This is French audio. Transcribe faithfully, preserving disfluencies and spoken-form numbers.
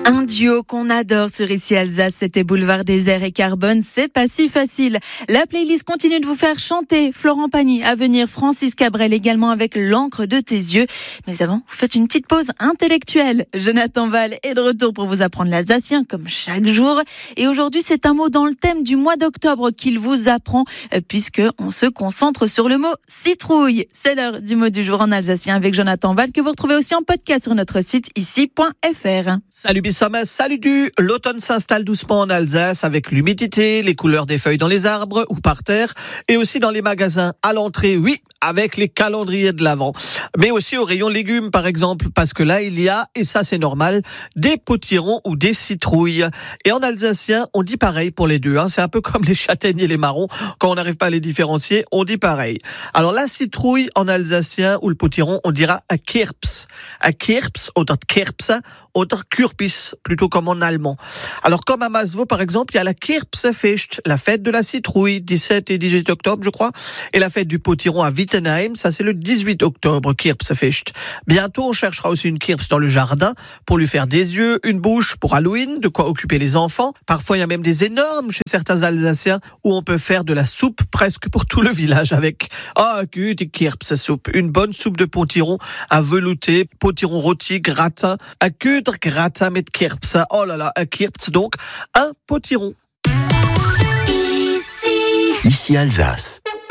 Un duo qu'on adore sur Ici Alsace, c'était Boulevard Désert et Carbone, c'est pas si facile. La playlist continue de vous faire chanter Florent Pagny, à venir Francis Cabrel également avec L'encre de tes yeux. Mais avant, vous faites une petite pause intellectuelle. Jonathan Val est de retour pour vous apprendre l'alsacien comme chaque jour. Et aujourd'hui, c'est un mot dans le thème du mois d'octobre qu'il vous apprend puisque on se concentre sur le mot citrouille. C'est l'heure du mot du jour en alsacien avec Jonathan Val que vous retrouvez aussi en podcast sur notre site ici point f r. Salut Bissama, salut du. L'automne s'installe doucement en Alsace avec l'humidité, les couleurs des feuilles dans les arbres ou par terre et aussi dans les magasins à l'entrée, oui, avec les calendriers de l'Avent. Mais aussi au rayon légumes par exemple, parce que là il y a, et ça c'est normal, des potirons ou des citrouilles. Et en alsacien, on dit pareil pour les deux, hein. C'est un peu comme les châtaignes et les marrons, quand on n'arrive pas à les différencier, on dit pareil. Alors la citrouille en alsacien ou le potiron, on dira a kirps. A kirps, oder kirps, oder kurpis, plutôt comme en allemand. Alors comme à Masvo par exemple, il y a la Kirpsfest, la fête de la citrouille, dix-sept et dix-huit octobre je crois, et la fête du potiron à Wittenheim, ça c'est le dix-huit octobre, Kirpsfest. Bientôt on cherchera aussi une kirps dans le jardin pour lui faire des yeux, une bouche pour Halloween, de quoi occuper les enfants. Parfois il y a même des énormes chez certains Alsaciens où on peut faire de la soupe presque pour tout le village avec ah oh, gute Kirpssoup, une bonne soupe de potiron à velouter, potiron rôti, gratin, à gute gratin mit Kirps. Oh là là, un Kirps donc, un potiron. Ici, Ici Alsace.